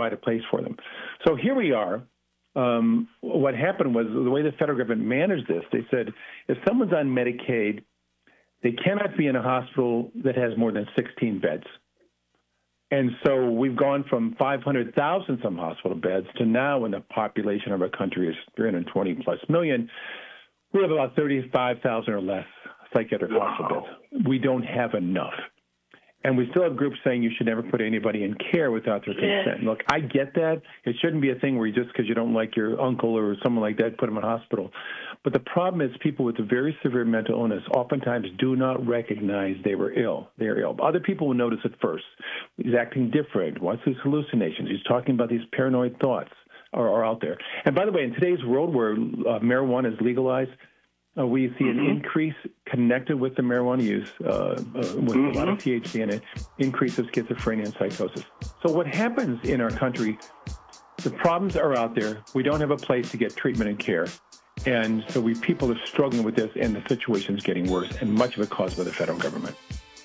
provide a place for them. So here we are. What happened was the way the federal government managed this, they said if someone's on Medicaid, they cannot be in a hospital that has more than 16 beds. And so we've gone from 500,000 some hospital beds to now, when the population of our country is 320 plus million, we have about 35,000 or less psychiatric hospital beds. We don't have enough. And we still have groups saying you should never put anybody in care without their consent. Look, I get that. It shouldn't be a thing where you just because you don't like your uncle or someone like that, put them in hospital. But the problem is people with a very severe mental illness oftentimes do not recognize they were ill. They're ill. Other people will notice it first. He's acting different. What's his hallucinations? He's talking about these paranoid thoughts are out there. And by the way, in today's world where marijuana is legalized, we see an increase connected with the marijuana use with a lot of THC in it, increase of schizophrenia and psychosis. So what happens in our country, the problems are out there. We don't have a place to get treatment and care. And so people are struggling with this, and the situation is getting worse, and much of it caused by the federal government.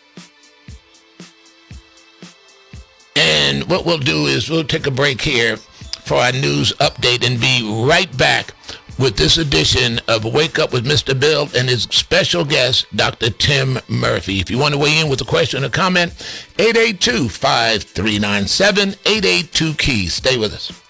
And what we'll do is we'll take a break here for our news update and be right back with this edition of Wake Up with Mr. Bill and his special guest, Dr. Tim Murphy. If you want to weigh in with a question or comment, 882-5397, 882-KEY. Stay with us.